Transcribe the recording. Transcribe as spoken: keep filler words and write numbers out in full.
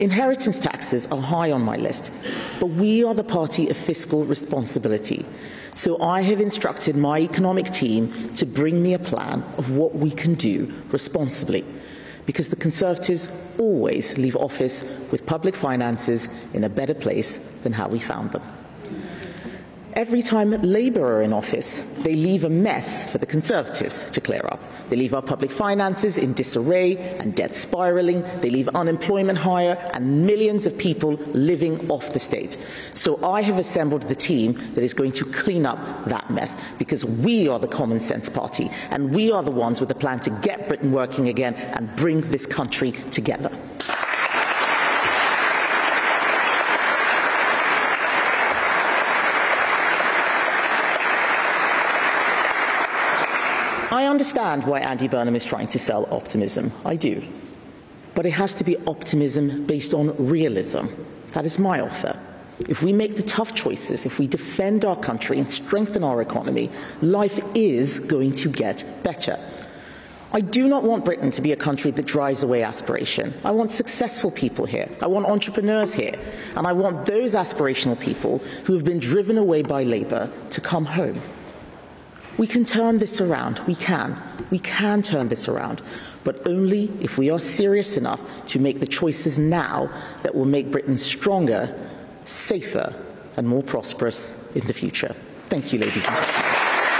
Inheritance taxes are high on my list, but we are the party of fiscal responsibility. So I have instructed my economic team to bring me a plan of what we can do responsibly, because the Conservatives always leave office with public finances in a better place than how we found them. Every time Labour are in office, they leave a mess for the Conservatives to clear up. They leave our public finances in disarray and debt spiralling. They leave unemployment higher and millions of people living off the state. So I have assembled the team that is going to clean up that mess, because we are the common sense party and we are the ones with a plan to get Britain working again and bring this country together. I understand why Andy Burnham is trying to sell optimism. I do. But it has to be optimism based on realism. That is my offer. If we make the tough choices, if we defend our country and strengthen our economy, life is going to get better. I do not want Britain to be a country that drives away aspiration. I want successful people here. I want entrepreneurs here. And I want those aspirational people who have been driven away by Labour to come home. We can turn this around. We can. We can turn this around. But only if we are serious enough to make the choices now that will make Britain stronger, safer, and more prosperous in the future. Thank you, ladies and gentlemen.